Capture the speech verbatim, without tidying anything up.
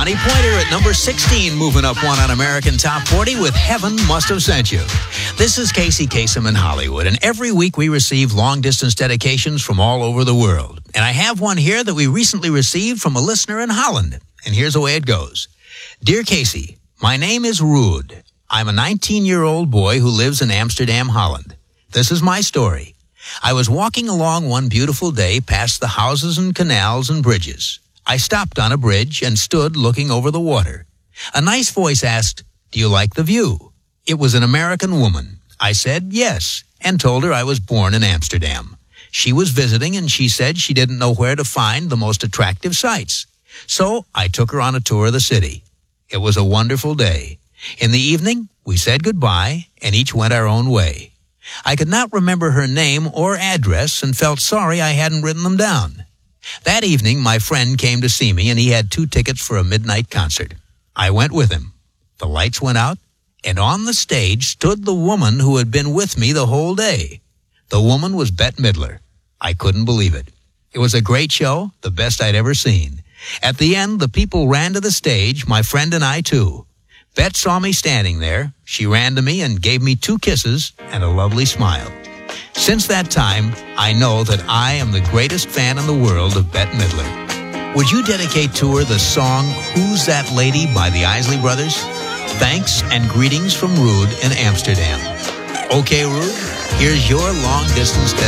Johnny Pointer at number sixteen, moving up one on American Top forty with Heaven Must Have Sent You. This is Casey Kasem in Hollywood, and every week we receive long-distance dedications from all over the world. And I have one here that we recently received from a listener in Holland. And here's the way it goes. Dear Casey, my name is Ruud. I'm a nineteen-year-old boy who lives in Amsterdam, Holland. This is my story. I was walking along one beautiful day past the houses and canals and bridges. I stopped on a bridge and stood looking over the water. A nice voice asked, "Do you like the view?" It was an American woman. I said yes, and told her I was born in Amsterdam. She was visiting, and she said she didn't know where to find the most attractive sights. So I took her on a tour of the city. It was a wonderful day. In the evening, we said goodbye, and each went our own way. I could not remember her name or address and felt sorry I hadn't written them down. That evening, my friend came to see me, and he had two tickets for a midnight concert. I went with him. The lights went out, and on the stage stood the woman who had been with me the whole day. The woman was Bette Midler. I couldn't believe it. It was a great show, the best I'd ever seen. At the end, the people ran to the stage, my friend and I too. Bette saw me standing there. She ran to me and gave me two kisses and a lovely smile. Since that time, I know that I am the greatest fan in the world of Bette Midler. Would you dedicate to her the song Who's That Lady by the Isley Brothers? Thanks and greetings from Ruud in Amsterdam. Okay, Ruud, here's your long-distance dedication.